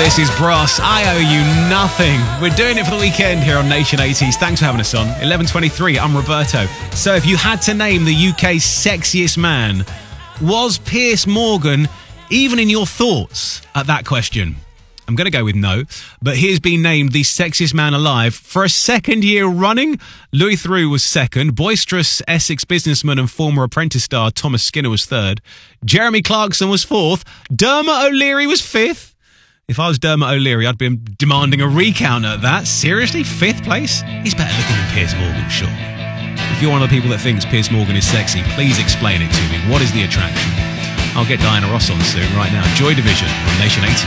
This is Bros. I owe you nothing. We're doing it for the weekend here on Nation 80s. Thanks for having us on. 11:23, I'm Roberto. So if you had to name the UK's sexiest man, was Piers Morgan even in your thoughts at that question? I'm going to go with no, but he has been named the sexiest man alive for a second year running. Louis Theroux was second. Boisterous Essex businessman and former Apprentice star Thomas Skinner was third. Jeremy Clarkson was fourth. Dermot O'Leary was fifth. If I was Dermot O'Leary, I'd be demanding a recount at that. Seriously? Fifth place? He's better looking than Piers Morgan, sure. If you're one of the people that thinks Piers Morgan is sexy, please explain it to me. What is the attraction? I'll get Diana Ross on soon. Right now, Joy Division on Nation 80.